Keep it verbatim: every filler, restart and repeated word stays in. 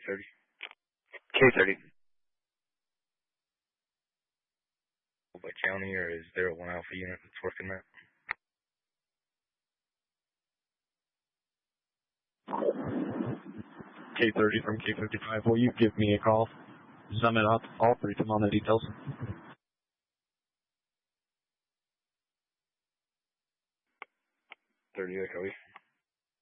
thirty. K thirty. By county, or is there a one alpha unit that's working that? K thirty from K fifty-five, will you give me a call? Sum it up, all brief them on the details. thirty, Echo.